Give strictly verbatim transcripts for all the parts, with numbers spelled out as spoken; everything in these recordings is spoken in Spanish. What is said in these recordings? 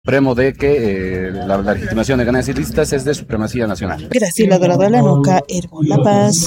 Supremo de que eh, la, la legitimación de ganancias ilícitas es de supremacía nacional. Graciela Dorado de la Nuca, Herbol La Paz.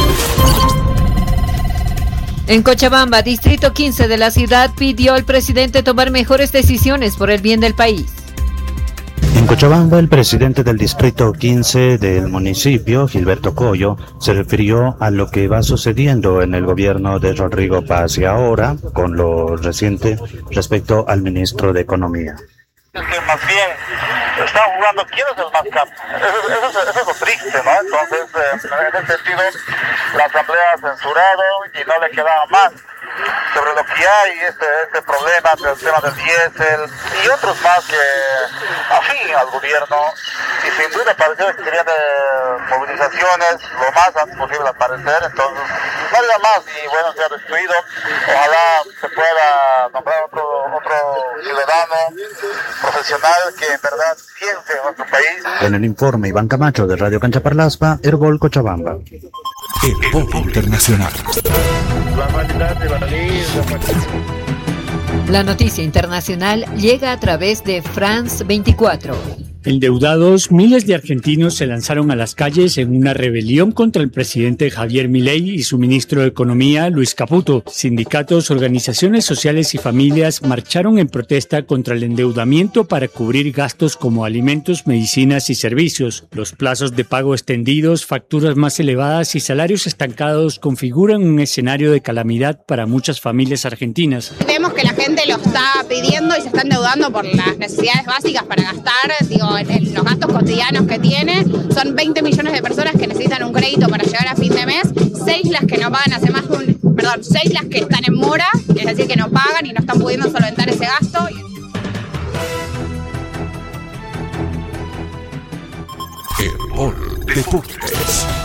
En Cochabamba, distrito quince de la ciudad, pidió al presidente tomar mejores decisiones por el bien del país. En Cochabamba, el presidente del distrito quince del municipio, Gilberto Coyo, se refirió a lo que va sucediendo en el gobierno de Rodrigo Paz y ahora con lo reciente respecto al ministro de Economía. Es que más bien están jugando quién es el más capo. Eso, eso, eso, eso es lo triste, ¿no? Entonces, eh, en ese sentido, la Asamblea ha censurado y no le quedaba más sobre lo que hay, este, este problema del tema del diésel y otros más que afín al gobierno, y sin duda pareció que querían de movilizaciones lo más antes posible al parecer. Entonces no diga más y bueno, se ha destruido. Ojalá se pueda nombrar otro, otro ciudadano profesional que en verdad piense en nuestro país. En el informe Iván Camacho de Radio Cancha Parlaspa, Herbol Cochabamba. Herbol Internacional. La noticia internacional llega a través de France veinticuatro. Endeudados, miles de argentinos se lanzaron a las calles en una rebelión contra el presidente Javier Milei y su ministro de Economía, Luis Caputo. Sindicatos, organizaciones sociales y familias marcharon en protesta contra el endeudamiento para cubrir gastos como alimentos, medicinas y servicios. Los plazos de pago extendidos, facturas más elevadas y salarios estancados configuran un escenario de calamidad para muchas familias argentinas. Vemos que la gente lo está pidiendo y se está endeudando por las necesidades básicas para gastar, digo, en, en los gastos cotidianos que tiene. Son veinte millones de personas que necesitan un crédito para llegar a fin de mes, seis las que no pagan hace más de un, perdón, seis las que están en mora, es decir, que no pagan y no están pudiendo solventar ese gasto. Herbol Deportes.